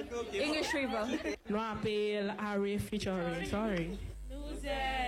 English River. No appeal, Harry featuring. Sorry. Loser.